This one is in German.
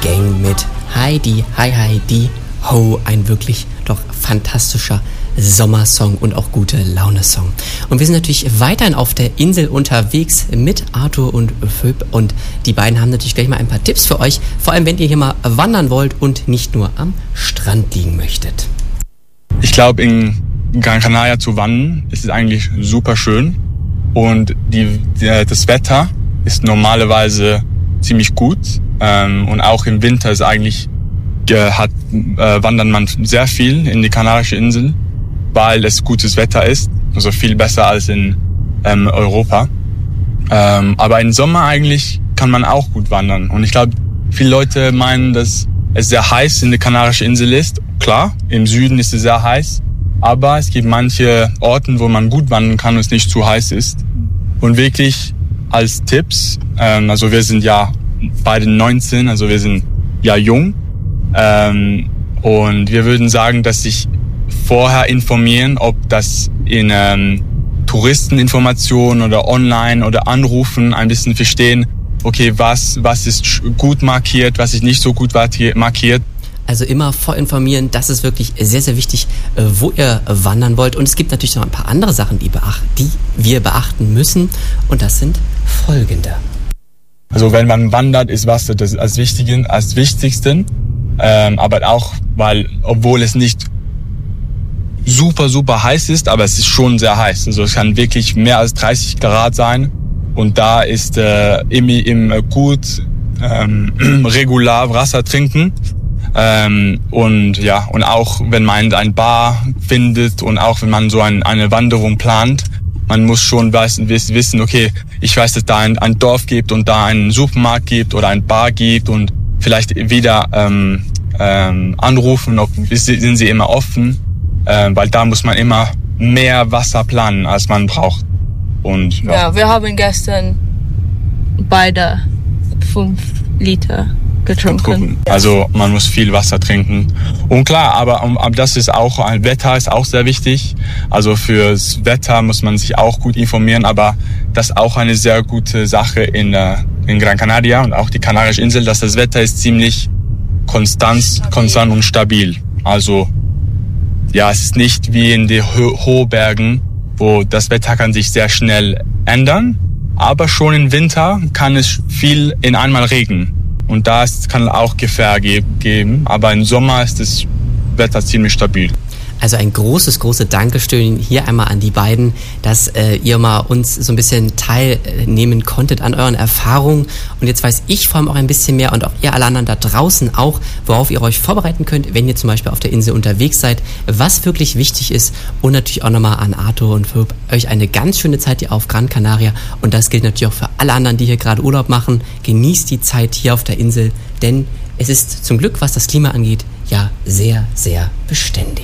Gang mit Heidi, Hi Heidi, Ho, ein wirklich doch fantastischer Sommersong und auch gute Laune-Song. Und wir sind natürlich weiterhin auf der Insel unterwegs mit Arthur und Phoebe und die beiden haben natürlich gleich mal ein paar Tipps für euch, vor allem wenn ihr hier mal wandern wollt und nicht nur am Strand liegen möchtet. Ich glaube, in Gran Canaria zu wandern ist eigentlich super schön und das Wetter ist normalerweise ziemlich gut und auch im Winter ist eigentlich wandert man sehr viel in die Kanarischen Inseln, weil es gutes Wetter ist, also viel besser als in Europa. Aber im Sommer eigentlich kann man auch gut wandern. Und ich glaube, viele Leute meinen, dass es sehr heiß in der Kanarischen Insel ist. Klar, im Süden ist es sehr heiß, aber es gibt manche Orte, wo man gut wandern kann und es nicht zu heiß ist. Und wirklich als Tipps, also wir sind ja beide 19, also wir sind ja jung. Und wir würden sagen, dass sich vorher informieren, ob das in Touristeninformationen oder online oder Anrufen ein bisschen verstehen, okay, was ist gut markiert, was ist nicht so gut markiert. Also immer vorinformieren, das ist wirklich sehr, sehr wichtig, wo ihr wandern wollt. Und es gibt natürlich noch ein paar andere Sachen, die wir beachten müssen. Und das sind folgende. Also wenn man wandert, ist Wasser das als Wichtigsten. Aber auch, weil, obwohl es nicht super, super heiß ist, aber es ist schon sehr heiß. Also es kann wirklich mehr als 30 Grad sein. Und da ist immer gut regular Wasser trinken. Und auch wenn man ein Bar findet und auch wenn man so eine Wanderung plant, man muss schon wissen, okay, ich weiß, dass da ein Dorf gibt und da einen Supermarkt gibt oder ein Bar gibt und vielleicht wieder anrufen, sind sie immer offen, weil da muss man immer mehr Wasser planen, als man braucht. Und ja, wir haben gestern beide 5 Liter getrunken. Also man muss viel Wasser trinken. Und klar, aber das ist auch, Wetter ist auch sehr wichtig. Also fürs Wetter muss man sich auch gut informieren, aber das ist auch eine sehr gute Sache in Gran Canaria und auch die Kanarische Insel, dass das Wetter ist ziemlich konstant und stabil. Also ja, es ist nicht wie in den Hochbergen, wo das Wetter kann sich sehr schnell ändern, aber schon im Winter kann es viel in einmal regnen. Und da kann auch Gefahr geben, aber im Sommer ist das Wetter ziemlich stabil. Also ein großes Dankeschön hier einmal an die beiden, dass ihr mal uns so ein bisschen teilnehmen konntet an euren Erfahrungen. Und jetzt weiß ich vor allem auch ein bisschen mehr und auch ihr alle anderen da draußen auch, worauf ihr euch vorbereiten könnt, wenn ihr zum Beispiel auf der Insel unterwegs seid, was wirklich wichtig ist. Und natürlich auch nochmal an Arthur und Phoebe, euch eine ganz schöne Zeit hier auf Gran Canaria. Und das gilt natürlich auch für alle anderen, die hier gerade Urlaub machen. Genießt die Zeit hier auf der Insel, denn es ist zum Glück, was das Klima angeht, ja sehr, sehr beständig.